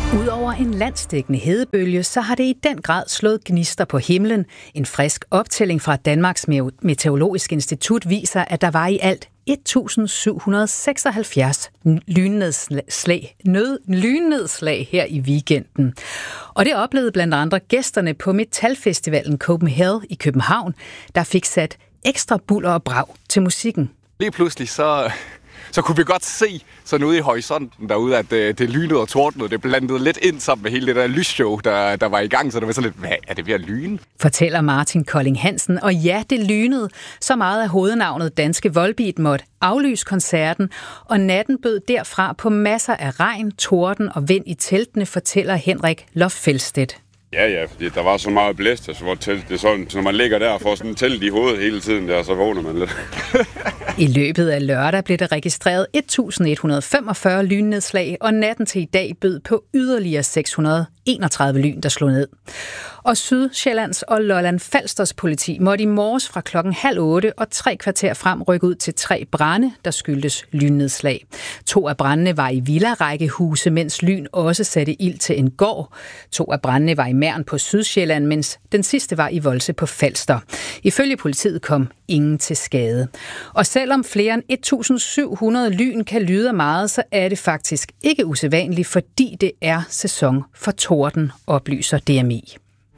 Udover en landsdækkende hedebølge, så har det i den grad slået gnister på himlen. En frisk optælling fra Danmarks Meteorologiske Institut viser, at der var i alt 1776 lynnedslag her i weekenden. Og det oplevede blandt andre gæsterne på Metalfestivalen Copenhagen i København, der fik sat ekstra buller og brag til musikken. Lige pludselig så kunne vi godt se sådan ude i horisonten derude, at det lynede og tordnede. Det blandede lidt ind sammen med hele det der lysshow, der var i gang. Så det var sådan lidt, hvad er det ved at lyne? Fortæller Martin Kolding Hansen. Og ja, det lynede. Så meget af hovednavnet Danske Volbeat måtte aflyse koncerten. Og natten bød derfra på masser af regn, torden og vind i teltene, fortæller Henrik Loffelstedt. Ja, fordi der var så meget blæst, hvor telt, det er sådan, når man ligger der og får sådan en telt i hovedet hele tiden, der, så vågner man lidt. I løbet af lørdag blev der registreret 1145 lynnedslag, og natten til i dag bød på yderligere 631 lyn, der slog ned. Og Sydsjællands og Lolland-Falsters politi måtte i morges fra 7:30 og 3 kvarter frem rykke ud til 3 brande, der skyldtes lynnedslag. 2 af brandene var i villarækkehuse, mens lyn også satte ild til en gård. 2 af brandene var i Mern på Sydsjælland, mens den sidste var i Volse på Falster. Ifølge politiet kom ingen til skade. Og selvom flere end 1700 lyn kan lyde meget, så er det faktisk ikke usædvanligt, fordi det er sæson for torden, oplyser DMI.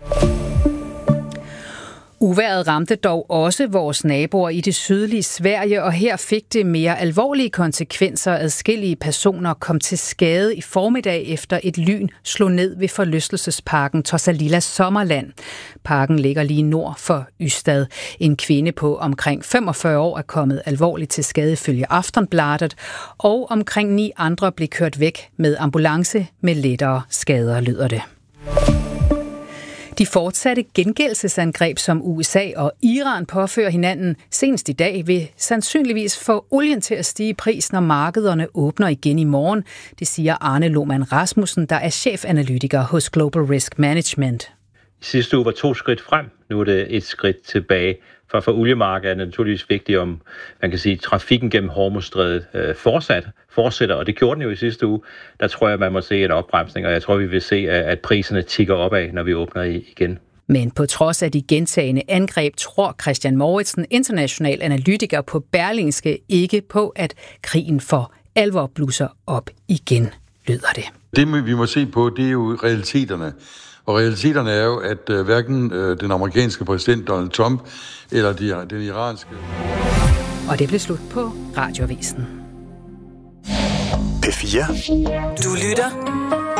Uvejret ramte dog også vores naboer i det sydlige Sverige, og her fik det mere alvorlige konsekvenser. Adskillige personer kom til skade i formiddag efter et lyn slog ned ved forlystelsesparken Tossalilla Sommerland. Parken ligger lige nord for Ystad. En kvinde på omkring 45 år er kommet alvorligt til skade ifølge Aftonbladet, og omkring 9 andre blev kørt væk med ambulance med lettere skader, lyder det. De fortsatte gengældelsesangreb, som USA og Iran påfører hinanden senest i dag, vil sandsynligvis få olien til at stige i pris, når markederne åbner igen i morgen. Det siger Arne Lohmann Rasmussen, der er chefanalytiker hos Global Risk Management. I sidste uge var 2 skridt frem, nu er det 1 skridt tilbage. For oliemarkedet er det naturligvis vigtigt, om man kan sige, trafikken gennem Hormuzstrædet fortsætter, og det gjorde den jo i sidste uge. Der tror jeg, man må se en opbremsning, og jeg tror, vi vil se, at priserne tikker opad, når vi åbner igen. Men på trods af de gentagne angreb, tror Christian Mouritsen, international analytiker på Berlingske, ikke på, at krigen for alvor blusser op igen, lyder det. Det, vi må se på, det er jo realiteterne. Og realiteterne er jo, at hverken den amerikanske præsident Donald Trump eller den iranske... Og det blev slut på Radioavisen. P4. Du lytter